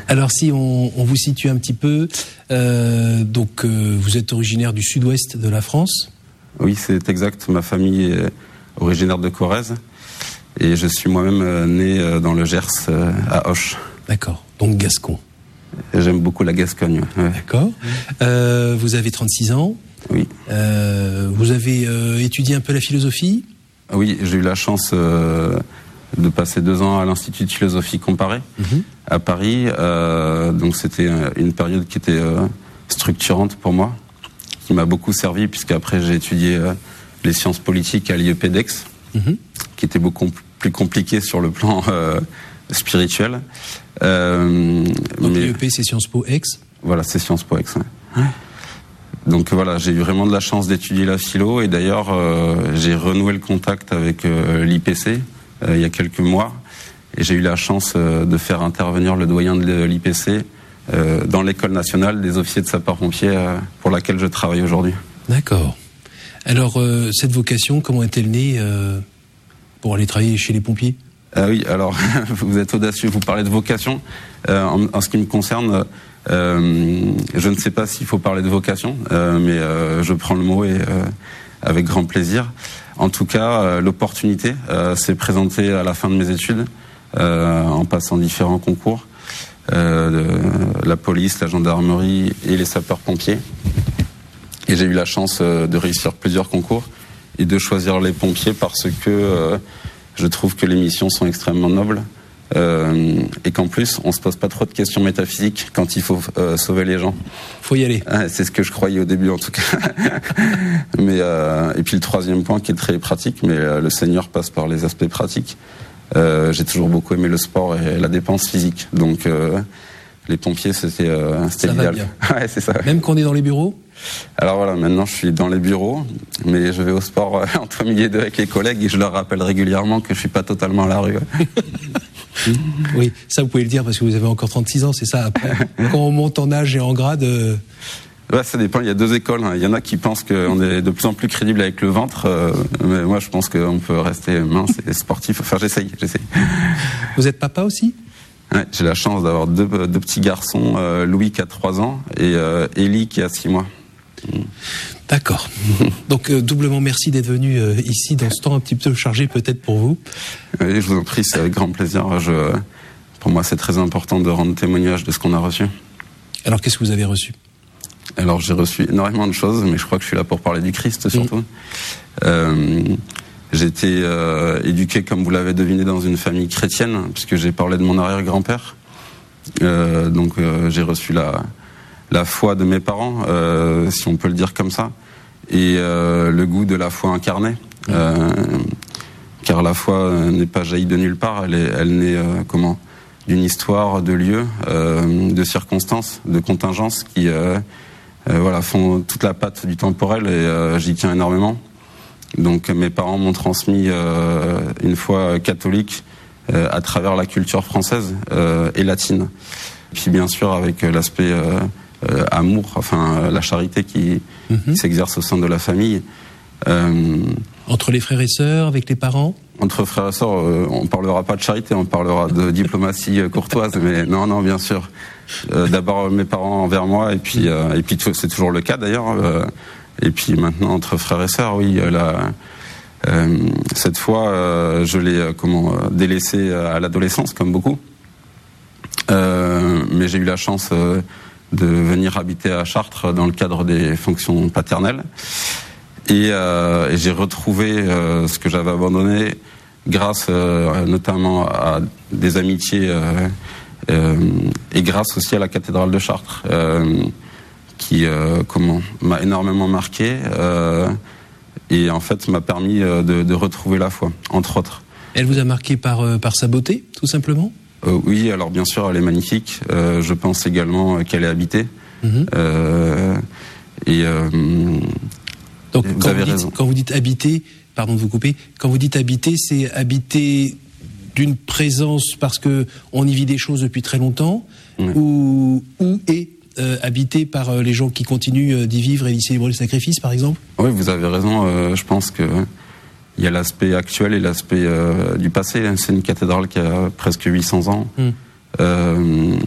Alors si on vous situe un petit peu, vous êtes originaire du sud-ouest de la France. Oui, c'est exact. Ma famille est originaire de Corrèze et je suis moi-même né dans le Gers, à Auch. D'accord, donc gascon. Et j'aime beaucoup la Gascogne. Ouais. D'accord. Vous avez 36 ans. Oui. Vous avez étudié un peu la philosophie ? Oui, j'ai eu la chance de passer 2 ans à l'Institut de philosophie comparée à Paris. Donc c'était une période qui était structurante pour moi, qui m'a beaucoup servi, puisqu'après j'ai étudié les sciences politiques à l'IEP d'Aix, qui était beaucoup plus compliqué sur le plan spirituel. Donc l'IEP, c'est Sciences Po Aix ? Voilà, c'est Sciences Po Aix. Ouais. Donc voilà, j'ai eu vraiment de la chance d'étudier la philo, et d'ailleurs j'ai renoué le contact avec l'IPC il y a quelques mois, et j'ai eu la chance de faire intervenir le doyen de l'IPC dans l'école nationale des officiers de sapeurs-pompiers pour laquelle je travaille aujourd'hui. D'accord. Alors cette vocation, comment est-elle née pour aller travailler chez les pompiers ? Oui, alors vous êtes audacieux, vous parlez de vocation. En ce qui me concerne, je ne sais pas s'il faut parler de vocation, mais je prends le mot et avec grand plaisir. En tout cas, l'opportunité s'est présentée à la fin de mes études, en passant différents concours, la police, la gendarmerie et les sapeurs-pompiers. Et j'ai eu la chance de réussir plusieurs concours et de choisir les pompiers parce que je trouve que les missions sont extrêmement nobles. Et qu'en plus, on se pose pas trop de questions métaphysiques quand il faut sauver les gens. Faut y aller. C'est ce que je croyais au début, en tout cas. Mais et puis le troisième point qui est très pratique, mais le Seigneur passe par les aspects pratiques. J'ai toujours beaucoup aimé le sport et la dépense physique, donc les pompiers c'était l'idéal. Ouais, c'est ça. Même quand on est dans les bureaux. Alors voilà, maintenant je suis dans les bureaux, mais je vais au sport entre midi et 2 avec les collègues et je leur rappelle régulièrement que je suis pas totalement à la rue. Oui, ça vous pouvez le dire parce que vous avez encore 36 ans, c'est ça. Après, quand on monte en âge et en grade. Ouais, ça dépend. Il y a 2 écoles. Il y en a qui pensent qu'on est de plus en plus crédible avec le ventre, mais moi je pense qu'on peut rester mince et sportif. Enfin, j'essaye. Vous êtes papa aussi ? Ouais, j'ai la chance d'avoir deux petits garçons, Louis qui a 3 ans et Élie qui a 6 mois. D'accord. Donc doublement merci d'être venu ici dans ce temps un petit peu chargé peut-être pour vous. Oui, je vous en prie, c'est avec grand plaisir. Pour moi, c'est très important de rendre témoignage de ce qu'on a reçu. Alors, qu'est-ce que vous avez reçu ? Alors, j'ai reçu énormément de choses, mais je crois que je suis là pour parler du Christ surtout. J'ai été éduqué, comme vous l'avez deviné, dans une famille chrétienne, puisque j'ai parlé de mon arrière-grand-père. Donc, j'ai reçu la foi de mes parents, si on peut le dire comme ça, et le goût de la foi incarnée, car la foi n'est pas jaillie de nulle part, elle naît d'une histoire, de lieux, de circonstances, de contingences qui font toute la patte du temporel, et j'y tiens énormément. Donc mes parents m'ont transmis une foi catholique à travers la culture française et latine, puis bien sûr avec l'aspect amour, enfin la charité qui s'exerce au sein de la famille. Entre les frères et sœurs, avec les parents ? Entre frères et sœurs, on parlera pas de charité, on parlera de diplomatie courtoise, mais non, bien sûr. D'abord mes parents envers moi, et puis c'est toujours le cas d'ailleurs. Et puis maintenant entre frères et sœurs, oui. Cette fois, je l'ai délaissé à l'adolescence, comme beaucoup. Mais j'ai eu la chance de venir habiter à Chartres dans le cadre des fonctions paternelles. Et j'ai retrouvé ce que j'avais abandonné grâce notamment à des amitiés et grâce aussi à la cathédrale de Chartres qui m'a énormément marqué et en fait m'a permis de retrouver la foi, entre autres. Elle vous a marqué par sa beauté, tout simplement ? Oui, alors bien sûr, elle est magnifique. Je pense également qu'elle est habitée. Donc, quand vous dites habiter, pardon de vous couper, quand vous dites habiter, c'est habiter d'une présence parce que on y vit des choses depuis très longtemps, ou habité par les gens qui continuent d'y vivre et d'y célébrer le sacrifice, par exemple ? Oui, vous avez raison. Je pense que il y a l'aspect actuel et l'aspect du passé. C'est une cathédrale qui a presque 800 ans.